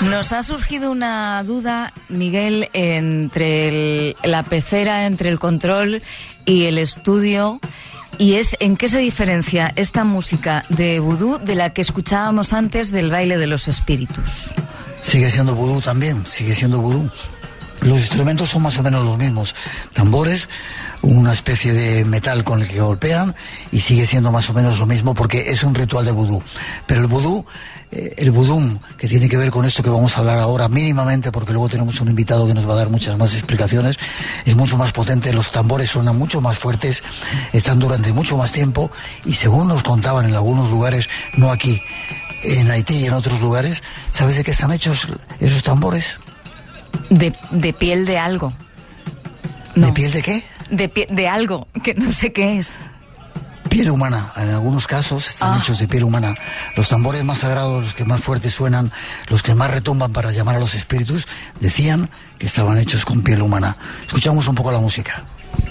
Nos ha surgido una duda, Miguel, entre la pecera, entre el control y el estudio, y es en qué se diferencia esta música de vudú de la que escuchábamos antes del baile de los espíritus. Sigue siendo vudú también, sigue siendo vudú. Los instrumentos son más o menos los mismos. Tambores, una especie de metal con el que golpean, y sigue siendo más o menos lo mismo porque es un ritual de vudú. Pero el vudú, que tiene que ver con esto que vamos a hablar ahora mínimamente, porque luego tenemos un invitado que nos va a dar muchas más explicaciones, es mucho más potente. Los tambores suenan mucho más fuertes, están durante mucho más tiempo, y según nos contaban en algunos lugares, no aquí, en Haití y en otros lugares, ¿sabes de qué están hechos esos tambores? De piel de algo. No. ¿De piel de qué? De algo, que no sé qué es. Piel humana, en algunos casos están hechos de piel humana. Los tambores más sagrados, los que más fuertes suenan, los que más retumban para llamar a los espíritus, decían que estaban hechos con piel humana. Escuchamos un poco la música.